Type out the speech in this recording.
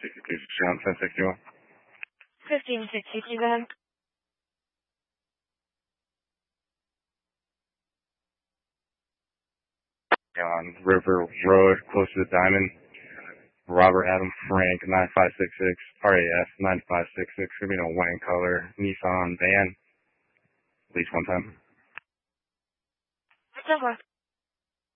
62, John 1061. 1562, go ahead. On River Road, close to the Diamond. Robert Adam Frank, 9566, RAF 9566, should be in a white color Nissan van. At least one time. It's over.